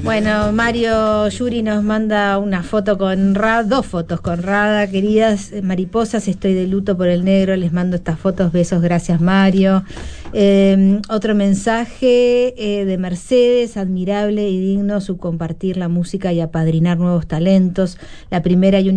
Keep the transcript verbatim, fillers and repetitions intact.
Bueno, Mario Yuri nos manda una foto con Rada, dos fotos con Rada. Queridas mariposas, estoy de luto por el negro, les mando estas fotos, besos, gracias Mario. Eh, otro mensaje eh, de Mercedes, admirable y digno su compartir la música y apadrinar nuevos talentos. La primera y